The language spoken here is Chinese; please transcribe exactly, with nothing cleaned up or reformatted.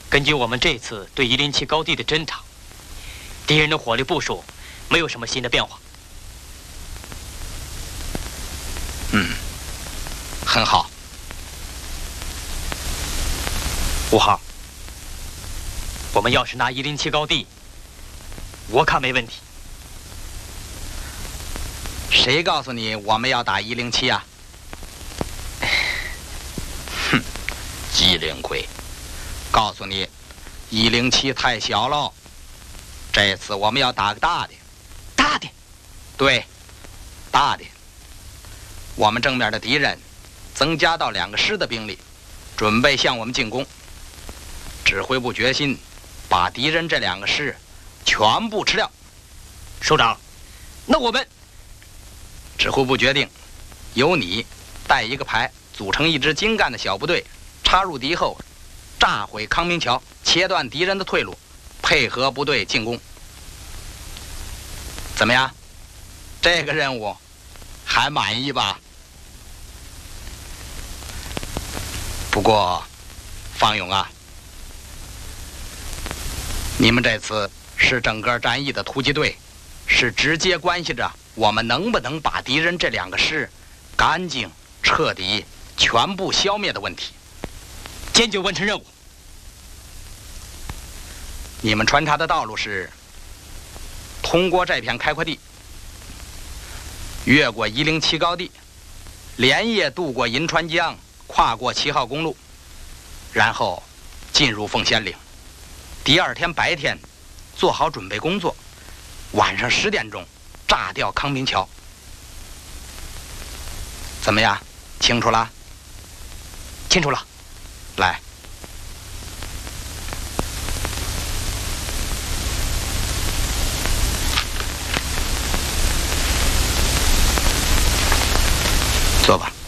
根据我们这次对一零七高地的侦查，敌人的火力部署没有什么新的变化。 嗯，很好。 五号，我们要是拿一零七高地，我看没问题。 谁告诉你我们要打一零七啊？哼，机灵鬼！告诉你，一零七太小了。这次我们要打个大的。 大的？ 对，大的。我们正面的敌人增加到两个师的兵力，准备向我们进攻。指挥部决心把敌人这两个师全部吃掉。 首长，那我们…… 指挥部决定，由你带一个排，组成一支精干的小部队，插入敌后，炸毁康明桥，切断敌人的退路，配合部队进攻。怎么样？这个任务还满意吧？不过，方勇啊，你们这次是整个战役的突击队，是直接关系着我们能不能把敌人这两个师干净、彻底、全部消灭的问题。 坚决完成任务。 你们穿插的道路是通过这片开阔地，越过一零七高地，连夜渡过银川江，跨过七号公路，然后进入凤仙岭。第二天白天做好准备工作，晚上十点钟炸掉康明桥。怎么样？清楚了？ 清楚了。 来。坐吧。